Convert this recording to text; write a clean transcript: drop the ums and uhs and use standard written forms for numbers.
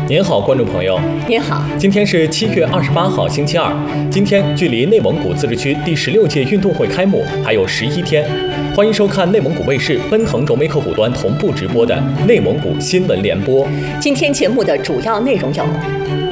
您好，观众朋友。 您好， 今天是7月28号，星期二。今天距离内蒙古自治区第16届运动会开幕还有11天。欢迎收看内蒙古卫视奔腾轴媒客户端同步直播的内蒙古新闻联播。 今天节目的主要内容有：